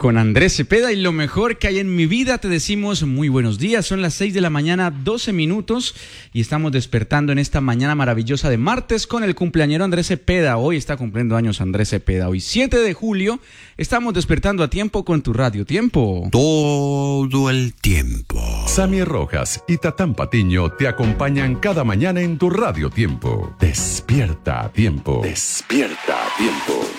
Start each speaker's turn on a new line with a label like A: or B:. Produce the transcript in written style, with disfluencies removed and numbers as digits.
A: Con Andrés Cepeda y lo mejor que hay en mi vida te decimos muy buenos días. Son las 6 de la mañana, 12 minutos y estamos despertando en esta mañana maravillosa de martes con el cumpleañero Andrés Cepeda. Hoy está cumpliendo años Andrés Cepeda. Hoy 7 de julio estamos despertando a tiempo con tu Radio Tiempo.
B: Todo el tiempo.
C: Sammy Rojas y Tatán Patiño te acompañan cada mañana en tu Radio Tiempo. Despierta a tiempo. Despierta a tiempo.